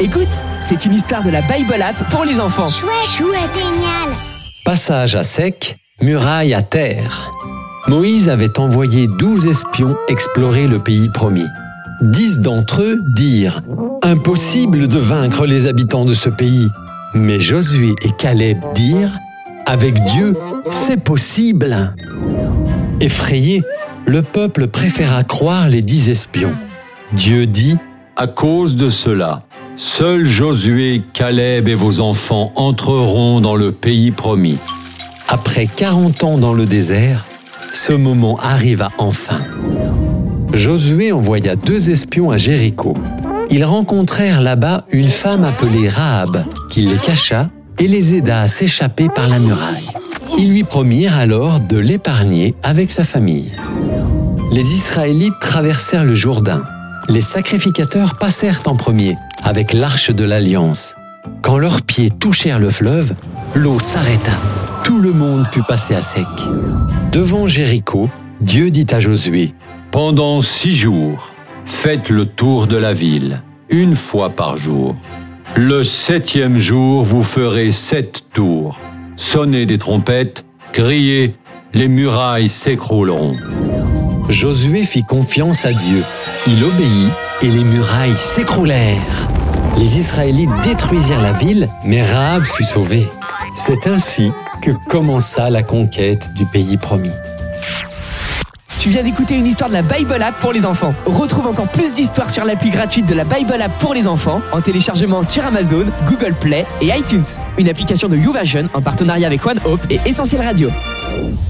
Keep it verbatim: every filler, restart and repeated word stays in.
Écoute, c'est une histoire de la Bible App pour les enfants. Chouette, chouette, génial. Passage à sec, muraille à terre. Moïse avait envoyé douze espions explorer le pays promis. Dix d'entre eux dirent « Impossible de vaincre les habitants de ce pays ». Mais Josué et Caleb dirent « Avec Dieu, c'est possible ». Effrayé, le peuple préféra croire les dix espions. Dieu dit « À cause de cela, seuls Josué, Caleb et vos enfants entreront dans le pays promis. » Après quarante ans dans le désert, ce moment arriva enfin. Josué envoya deux espions à Jéricho. Ils rencontrèrent là-bas une femme appelée Rahab, qui les cacha et les aida à s'échapper par la muraille. Ils lui promirent alors de l'épargner avec sa famille. Les Israélites traversèrent le Jourdain. Les sacrificateurs passèrent en premier avec l'arche de l'Alliance. Quand leurs pieds touchèrent le fleuve, l'eau s'arrêta. Tout le monde put passer à sec. Devant Jéricho, Dieu dit à Josué « Pendant six jours, faites le tour de la ville, une fois par jour. Le septième jour, vous ferez sept tours. Sonnez des trompettes, criez, les murailles s'écrouleront. » Josué fit confiance à Dieu. Il obéit et les murailles s'écroulèrent. Les Israélites détruisirent la ville, mais Rahab fut sauvée. C'est ainsi que commença la conquête du pays promis. Tu viens d'écouter une histoire de la Bible App pour les enfants. Retrouve encore plus d'histoires sur l'appli gratuite de la Bible App pour les enfants en téléchargement sur Amazon, Google Play et iTunes. Une application de YouVersion en partenariat avec One Hope et Essentiel Radio.